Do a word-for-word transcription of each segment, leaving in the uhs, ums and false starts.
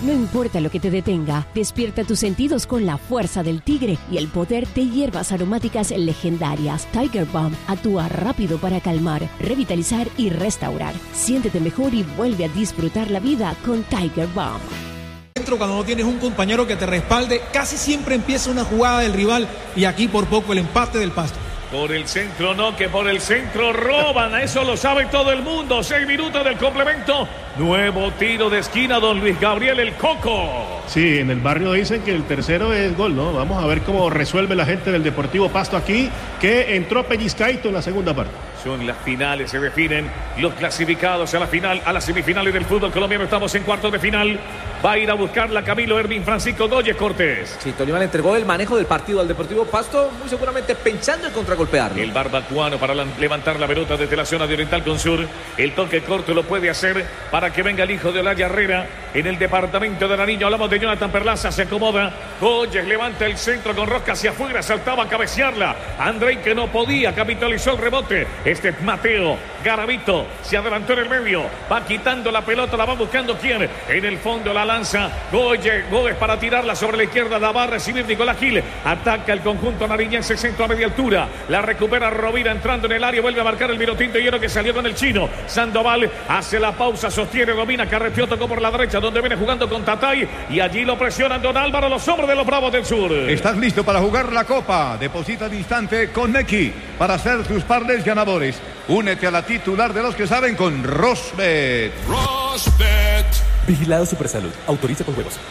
No importa lo que te detenga, despierta tus sentidos con la fuerza del tigre y el poder de hierbas aromáticas legendarias. Tiger Balm actúa rápido para calmar, revitalizar y restaurar. Siéntete mejor y vuelve a disfrutar la vida con Tiger Balm. Cuando no tienes un compañero que te respalde, casi siempre empieza una jugada del rival y aquí por poco el empate del Pasto. Por el centro no, que por el centro roban, a eso lo sabe todo el mundo. Seis minutos del complemento. Nuevo tiro de esquina, don Luis Gabriel el Coco. Sí, en el barrio dicen que el tercero es gol, ¿no? Vamos a ver cómo resuelve la gente del Deportivo Pasto aquí, que entró pellizcadito en la segunda parte. Son las finales, se definen los clasificados a la final, a las semifinales del fútbol colombiano. Estamos en cuartos de final. Va a ir a buscarla Camilo Ervin Francisco Goyes Cortés. Sí, Tolima le entregó el manejo del partido al Deportivo Pasto, muy seguramente pensando en contragolpearlo. El barbacuano para la, levantar la pelota desde la zona de Oriental con Sur. El toque corto lo puede hacer para que venga el hijo de Olaya Herrera en el departamento de Nariño. Hablamos de Jonathan Perlaza, se acomoda. Goyes levanta el centro con rosca hacia afuera, saltaba a cabecearla. Andrei que no podía, capitalizó el rebote. Este es Mateo Garavito, se adelantó en el medio, va quitando la pelota, la va buscando quién. En el fondo la lanza Goyes, Goyes para tirarla sobre la izquierda, la va a recibir Nicolás Gil. Ataca el conjunto nariñense, centro a media altura. La recupera Rovira entrando en el área, vuelve a marcar el Vinotinto Hierro que salió con el chino. Sandoval hace la pausa, sostiene, domina, carreteó, tocó por la derecha donde viene jugando con Tatay y allí lo presionan Don Álvaro, los hombres de los Bravos del Sur. ¿Estás listo para jugar la Copa? Deposita al instante con Nequi para hacer tus parles ganadores. Únete a la titular de los que saben con Rosbet. Rosbet. Vigilado Supersalud. Autoriza con juegos.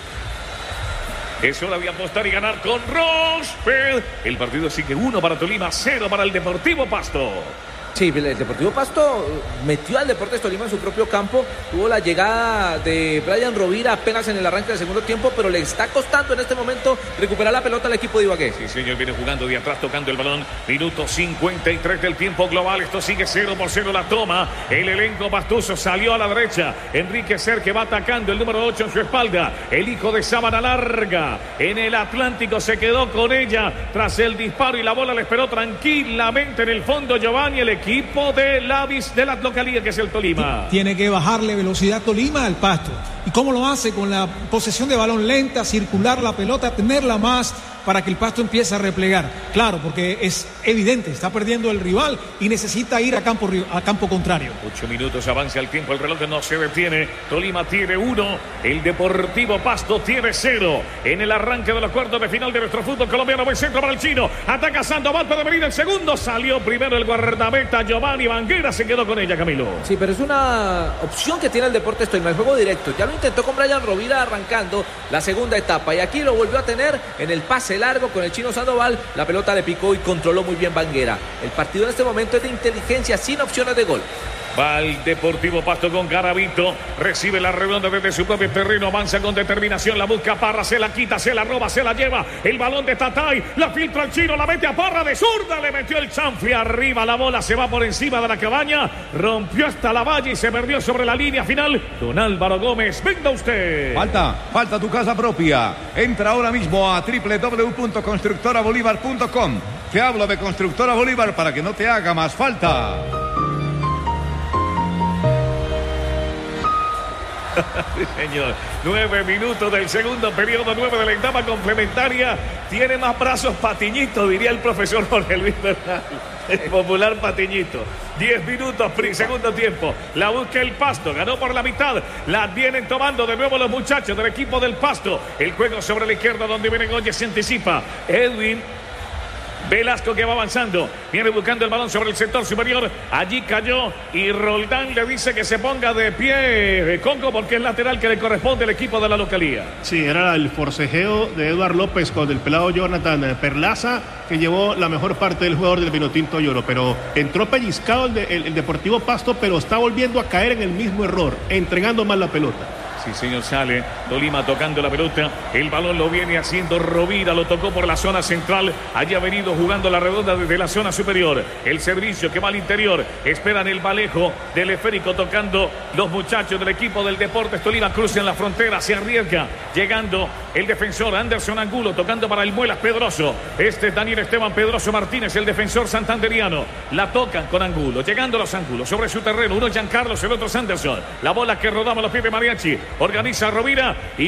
Es hora de apostar y ganar con Rosbet. El partido sigue uno para Tolima, cero para el Deportivo Pasto. Sí, el Deportivo Pasto metió al Deportes Tolima en su propio campo. Tuvo la llegada de Brian Rovira apenas en el arranque del segundo tiempo, pero le está costando en este momento recuperar la pelota al equipo de Ibagué. Sí, señor, viene jugando de atrás, tocando el balón. Minuto cincuenta y tres del tiempo global. Esto sigue cero por cero la toma. El elenco pastuso salió a la derecha. Enrique Ser que va atacando, el número ocho en su espalda. El hijo de Sábana Larga en el Atlántico se quedó con ella tras el disparo y la bola le esperó tranquilamente en el fondo Giovanni, el equipo de la, de la localidad que es el Tolima. Tiene que bajarle velocidad Tolima al Pasto. ¿Y cómo lo hace? Con la posesión de balón lenta, circular la pelota, tenerla más para que el Pasto empiece a replegar. Claro, porque es evidente, está perdiendo el rival y necesita ir a campo, a campo contrario. Ocho minutos, avanza el tiempo, el reloj no se detiene. Tolima tiene uno, el Deportivo Pasto tiene cero. En el arranque de los cuartos de final de nuestro fútbol colombiano, buen centro para el chino. Ataca Sandoval para venir el segundo. Salió primero el guardameta Giovanni Banguera, se quedó con ella, Camilo. Sí, pero es una opción que tiene el Deportes Tolima, el juego directo. Ya lo intentó con Brian Rovira arrancando la segunda etapa y aquí lo volvió a tener en el pase largo con el chino Sandoval. La pelota le picó y controló muy bien Banguera. El partido en este momento es de inteligencia sin opciones de gol. Va el Deportivo Pasto con Garavito. Recibe la redonda desde su propio terreno. Avanza con determinación. La busca Parra. Se la quita, se la roba, se la lleva. El balón de Tatay. La filtra el chino. La mete a Parra de zurda. Le metió el chanfle arriba. La bola se va por encima de la cabaña. Rompió hasta la valla y se perdió sobre la línea final. Don Álvaro Gómez, venga usted. Falta, falta tu casa propia. Entra ahora mismo a doble u doble u doble u punto constructora bolívar punto com. Te hablo de Constructora Bolívar para que no te haga más falta. Sí, señor. Nueve minutos del segundo periodo, nueve de la etapa complementaria. Tiene más brazos Patiñito, diría el profesor Jorge Luis Bernal. El popular Patiñito. Diez minutos, segundo tiempo. La busca el Pasto, ganó por la mitad. La vienen tomando de nuevo los muchachos del equipo del Pasto. El juego sobre la izquierda donde viene Goyes, se anticipa. Edwin Velasco que va avanzando, viene buscando el balón sobre el sector superior, allí cayó y Roldán le dice que se ponga de pie Congo porque es lateral que le corresponde al equipo de la localía. Sí, era el forcejeo de Eduard López con el pelado Jonathan Perlaza que llevó la mejor parte del jugador del Vinotinto Lloro, pero entró pellizcado el, de, el, el Deportivo Pasto, pero está volviendo a caer en el mismo error, entregando mal la pelota. Sí, señor, sale Tolima tocando la pelota. El balón lo viene haciendo Rovira, lo tocó por la zona central. Allí ha venido jugando la redonda desde la zona superior. El servicio que va al interior. Esperan el balejo del esférico tocando los muchachos del equipo del Deportes Tolima. Cruzan la frontera, se arriesga. Llegando el defensor Anderson Angulo, tocando para el Muelas Pedroso. Este es Daniel Esteban Pedroso Martínez, el defensor santanderiano. La tocan con Angulo, llegando los Angulos sobre su terreno. Uno Giancarlo, el otro Sanderson. La bola que rodamos los pies de Mariachi. Organiza Rovira y